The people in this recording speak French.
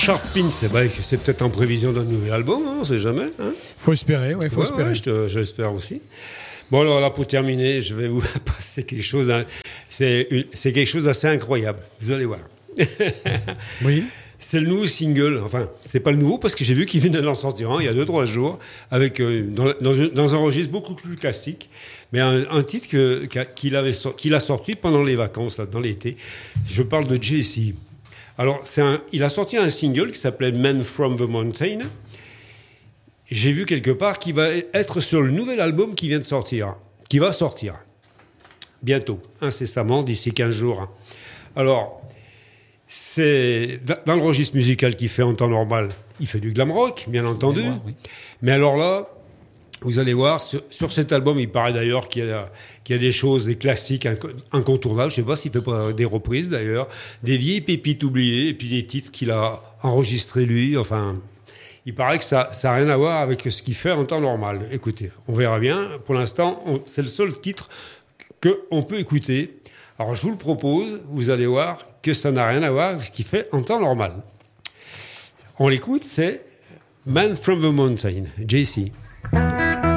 Sharp Pins, c'est peut-être en prévision d'un nouvel album, hein, on ne sait jamais. Hein. Faut espérer, ouais, faut espérer. Ouais, j'espère aussi. Bon, alors là, pour terminer, je vais vous passer quelque chose. C'est quelque chose d'assez incroyable. Vous allez voir. Oui. C'est le nouveau single. Enfin, c'est pas le nouveau parce que j'ai vu qu'il venait d'en sortir un il y a 2-3 jours, avec dans un registre beaucoup plus classique, mais un titre qu'il a sorti pendant les vacances, là, dans l'été. Je parle de Jay-Z. Alors, il a sorti un single qui s'appelait Man from the Mountain. J'ai vu quelque part qu'il va être sur le nouvel album qui va sortir bientôt, incessamment, d'ici 15 jours. Alors, c'est dans le registre musical qu'il fait en temps normal. Il fait du glam rock, bien entendu. Oui. Mais alors là, vous allez voir, sur cet album, il paraît d'ailleurs qu'il y a des choses, des classiques incontournables. Je ne sais pas s'il fait pas des reprises d'ailleurs, des vieilles pépites oubliées, et puis des titres qu'il a enregistrés lui. Enfin, il paraît que ça n'a rien à voir avec ce qu'il fait en temps normal. Écoutez, on verra bien. Pour l'instant, c'est le seul titre qu'on peut écouter. Alors, je vous le propose, vous allez voir que ça n'a rien à voir avec ce qu'il fait en temps normal. On l'écoute, c'est Man from the Mountain, Jay-Z.